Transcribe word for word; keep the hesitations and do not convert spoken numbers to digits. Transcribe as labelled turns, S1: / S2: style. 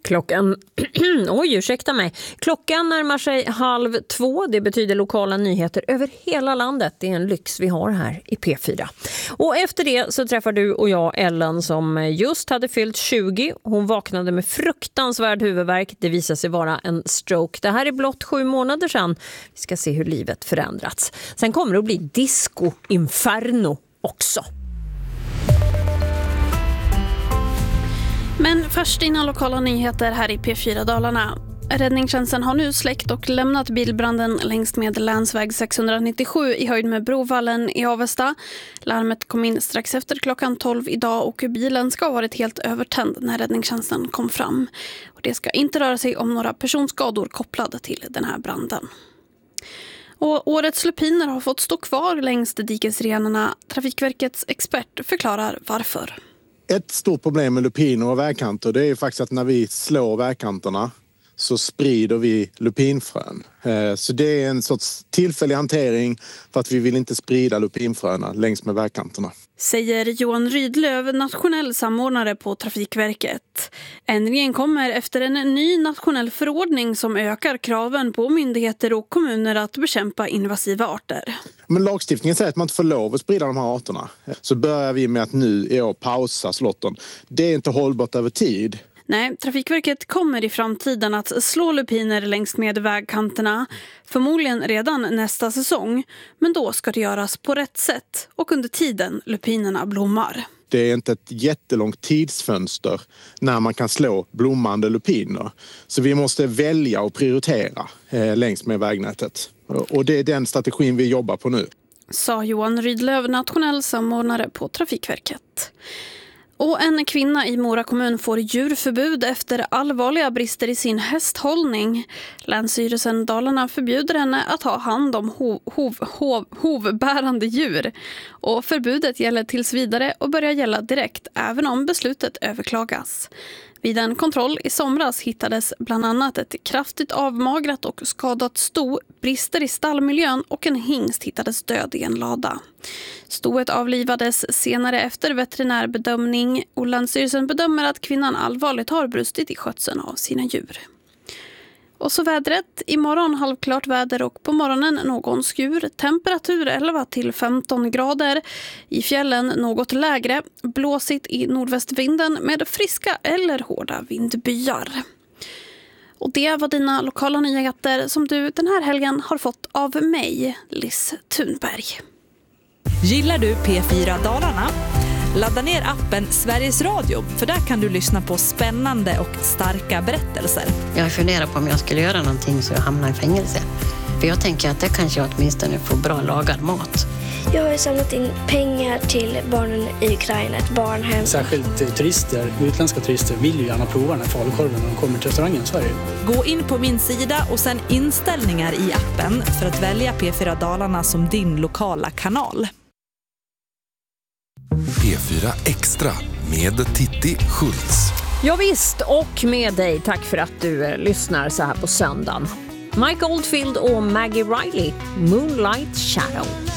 S1: Klockan, oj ursäkta mig, klockan närmar sig halv två, det betyder lokala nyheter över hela landet. Det är en lyx vi har här i P fyra. Och efter det så träffar du och jag Ellen som just hade fyllt tjugo. Hon vaknade med fruktansvärd huvudvärk, det visade sig vara en stroke. Det här är blott sju månader sedan. Vi ska se hur livet förändrats. Sen kommer det att bli disco inferno också.
S2: Men först dina lokala nyheter här i P fyra Dalarna. Räddningstjänsten har nu släckt och lämnat bilbranden längs med länsväg sexhundranittiosju i höjd med Brovallen i Avesta. Larmet kom in strax efter klockan tolv idag och bilen ska ha varit helt övertänd när räddningstjänsten kom fram. Och det ska inte röra sig om några personskador kopplade till den här branden. Och årets lupiner har fått stå kvar längs dikesrenarna. Trafikverkets expert förklarar varför.
S3: Ett stort problem med lupiner och vägkanter, det är faktiskt att när vi slår vägkanterna så sprider vi lupinfrön. Så det är en sorts tillfällig hantering för att vi vill inte sprida lupinfröna längs med vägkanterna.
S2: Säger Johan Rydlöv, nationell samordnare på Trafikverket. Ändringen kommer efter en ny nationell förordning som ökar kraven på myndigheter och kommuner att bekämpa invasiva arter.
S3: Men lagstiftningen säger att man inte får lov att sprida de här arterna. Så börjar vi med att nu i år pausa slotten. Det är inte hållbart över tid.
S2: Nej, Trafikverket kommer i framtiden att slå lupiner längs med vägkanterna. Förmodligen redan nästa säsong. Men då ska det göras på rätt sätt och under tiden lupinerna blommar.
S3: Det är inte ett jättelångt tidsfönster när man kan slå blommande lupiner. Så vi måste välja och prioritera eh, längs med vägnätet. Och det är den strategin vi jobbar på nu.
S2: Sa Johan Rydlöv, nationell samordnare på Trafikverket. Och en kvinna i Mora kommun får djurförbud efter allvarliga brister i sin hästhållning. Länsstyrelsen Dalarna förbjuder henne att ha hand om hov, hov, hov, hovbärande djur. Och förbudet gäller tills vidare och börjar gälla direkt även om beslutet överklagas. Vid en kontroll i somras hittades bland annat ett kraftigt avmagrat och skadat sto, brister i stallmiljön och en hingst hittades död i en lada. Stoet avlivades senare efter veterinärbedömning och Länsstyrelsen bedömer att kvinnan allvarligt har brustit i skötseln av sina djur. Och så vädret. Imorgon halvklart väder och på morgonen någon skur. Temperatur elva till femton grader. I fjällen något lägre. Blåsigt i nordvästvinden med friska eller hårda vindbyar. Och det var dina lokala nyheter som du den här helgen har fått av mig, Liss Thunberg.
S4: Gillar du P fyra Dalarna? Ladda ner appen Sveriges Radio, för där kan du lyssna på spännande och starka berättelser.
S5: Jag funderar på om jag skulle göra någonting så jag hamnar i fängelse. För jag tänker att det kanske jag åtminstone får bra lagad mat.
S6: Jag har samlat in pengar till barnen i Ukraina, ett barnhem.
S7: Särskilt turister, utländska turister vill ju gärna prova den här falukorven när de kommer till restaurangen i Sverige.
S4: Gå in på min sida och sen inställningar i appen för att välja P fyra Dalarna som din lokala kanal.
S8: P fyra Extra med Titti Schultz.
S1: Ja visst, och med dig. Tack för att du eh, lyssnar så här på söndagen. Mike Oldfield och Maggie Riley, Moonlight Shadow.